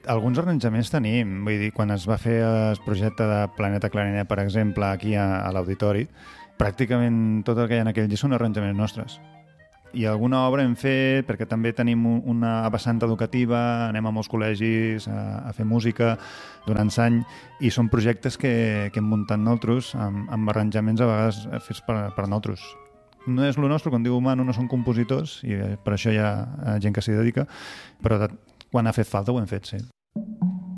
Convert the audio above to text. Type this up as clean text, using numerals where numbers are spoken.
Alguns arranjaments tenim, vull dir, quan es va fer el projecte de Planeta Clarinet, per exemple, aquí a l'Auditori, pràcticament tot el que hi ha en aquell disc són arranjaments nostres. I alguna obra hem fet, perquè també tenim una vessant educativa, anem a molts col·legis a fer música durant l'any, i són projectes que hem muntat nosaltres amb arranjaments a vegades fets per nosaltres. No és el nostre, com diu Manu, no són compositors, i per això hi ha gent que s'hi dedica, però quan ha fet falta ho hem fet, sí.